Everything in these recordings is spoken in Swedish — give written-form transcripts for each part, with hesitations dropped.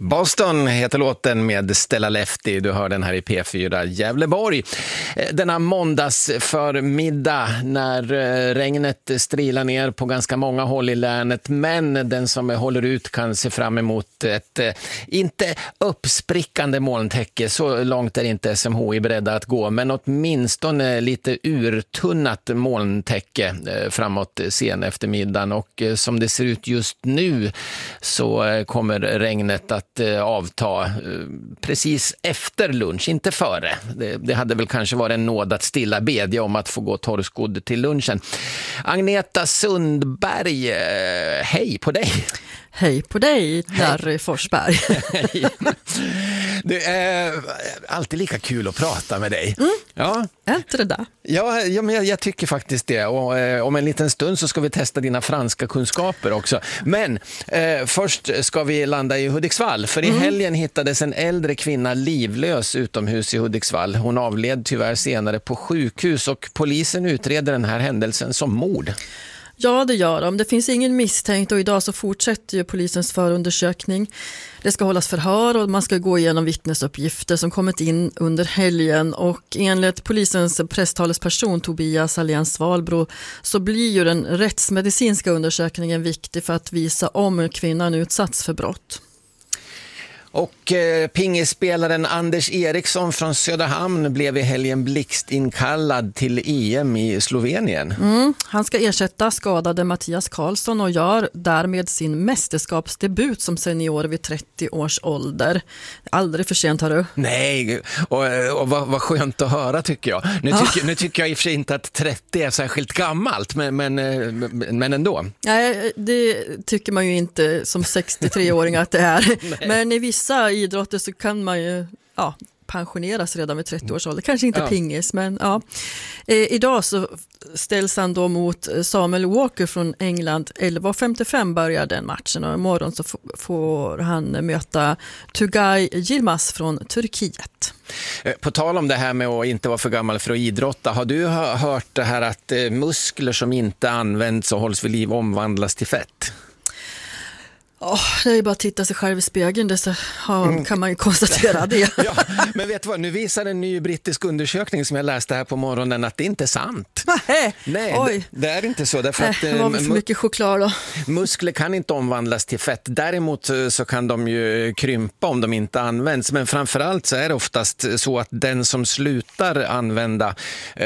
Boston heter låten med Stella Lefty. Du hör den här i P4 Gävleborg. Denna måndags förmiddag när regnet strilar ner på ganska många håll i länet. Men den som håller ut kan se fram emot ett inte uppsprickande molntäcke. Så långt är inte SMHI beredda att gå. Men åtminstone lite urtunnat molntäcke framåt sen eftermiddagen. Och som det ser ut just nu så kommer regnet att avta precis efter lunch, inte före. Det hade väl kanske varit en nåd att stilla bedja om att få gå torrskodd till lunchen. Agneta Sundberg, hej på dig! Hej på dig, Larry Forsberg. Det är alltid lika kul att prata med dig. Ja. Är inte det där? Ja, men jag tycker faktiskt det. Och om en liten stund så ska vi testa dina franska kunskaper också. Men först ska vi landa i Hudiksvall. För i helgen hittades en äldre kvinna livlös utomhus i Hudiksvall. Hon avled tyvärr senare på sjukhus och polisen utreder den här händelsen som mord. Ja, det gör de. Det finns ingen misstänkt och idag så fortsätter ju polisens förundersökning. Det ska hållas förhör och man ska gå igenom vittnesuppgifter som kommit in under helgen. Och enligt polisens presstalesperson Tobias Allians Svalbro så blir ju den rättsmedicinska undersökningen viktig för att visa om kvinnan utsatts för brott. Och pingisspelaren Anders Eriksson från Söderhamn blev i helgen blixtinkallad till EM i Slovenien. Han ska ersätta skadade Mattias Karlsson och gör därmed sin mästerskapsdebut som senior vid 30 års ålder. Aldrig för sent, har du? Nej, och vad skönt att höra tycker jag. Nu tycker jag i och för sig inte att 30 är särskilt gammalt, men ändå. Nej, det tycker man ju inte som 63-åring att det är. Men i vissa idrotter så kan man ju pensioneras redan vid 30 års ålder. Kanske inte pingis, men ja. Idag så ställs han då mot Samuel Walker från England. 11.55 börjar den matchen och imorgon så får han möta Tugay Yilmaz från Turkiet. På tal om det här med att inte vara för gammal för att idrotta, har du hört det här att muskler som inte används och hålls vid liv omvandlas till fett? Det är ju bara att titta sig själv i spegeln, det så kan man ju konstatera det. Ja, men vet du vad, nu visar en ny brittisk undersökning som jag läste här på morgonen att det inte är sant. Nej, det är inte så. Därför att, det var väl för mycket choklad då. Muskler kan inte omvandlas till fett. Däremot så kan de ju krympa om de inte används. Men framförallt så är det oftast så att den som slutar använda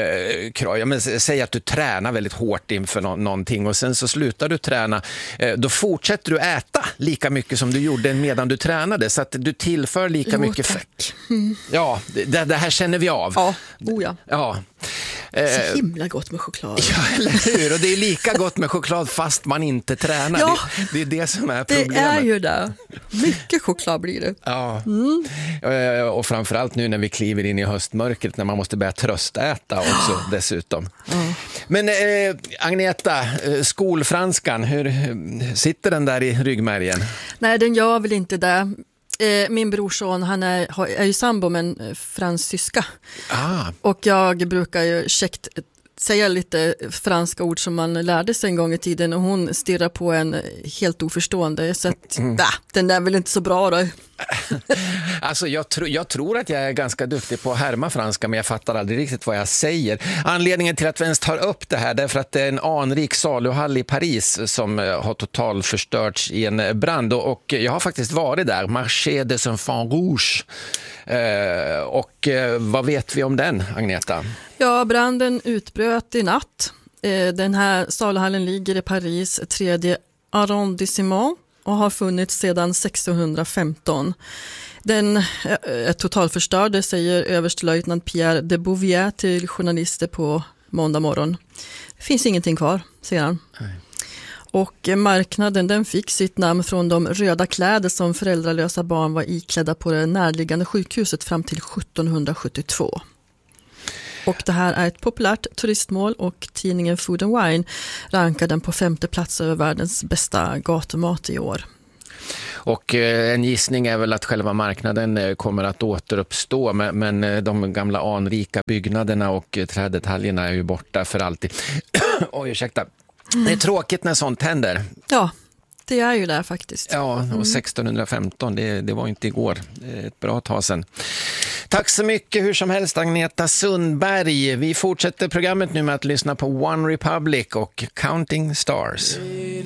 säg att du tränar väldigt hårt inför någonting och sen så slutar du träna, då fortsätter du äta lika mycket som du gjorde medan du tränade, så att du tillför lika mycket fett. Ja, det här känner vi av. Ja. Så himla gott med choklad. Ja, eller hur? Och det är lika gott med choklad fast man inte tränar. Ja, det är det som är problemet. Det är ju det. Mycket choklad blir det. Ja. Och framförallt nu när vi kliver in i höstmörkret när man måste börja tröstäta också dessutom. Men Agneta, skolfranskan, hur sitter den där i ryggmärgen? Nej, den gör väl inte det. Min brorson, han är ju sambo med en fransyska. Och jag brukar ju säga lite franska ord som man lärde sig en gång i tiden och hon stirrar på en helt oförstående. Så att, den är väl inte så bra då. Alltså jag tror att jag är ganska duktig på att härma franska, men jag fattar aldrig riktigt vad jag säger. Anledningen till att Vänster tar upp det här är för att det är en anrik saluhall i Paris som har total förstörts i en brand och jag har faktiskt varit där, Marché des Enfants Rouges. Och vad vet vi om den, Agneta? Ja, branden utbröt i natt. Den här saluhallen ligger i Paris 3:e arrondissement och har funnits sedan 1615. Den är totalförstörd, säger överstelöjtnant Pierre de Bouvier till journalister på måndag morgon. Det finns ingenting kvar, säger han. Nej. Och marknaden, den fick sitt namn från de röda kläder som föräldralösa barn var iklädda på det närliggande sjukhuset fram till 1772. Och det här är ett populärt turistmål och tidningen Food and Wine rankar den på 5:e plats över världens bästa gatumat i år. Och en gissning är väl att själva marknaden kommer att återuppstå, men de gamla anrika byggnaderna och träddetaljerna är ju borta för alltid. Oj, ursäkta. Det är tråkigt när sånt händer. Ja, Det är ju där faktiskt. Ja, och 1615, det var inte igår. Ett bra tag sedan. Tack så mycket hur som helst, Agneta Sundberg. Vi fortsätter programmet nu med att lyssna på One Republic och Counting Stars.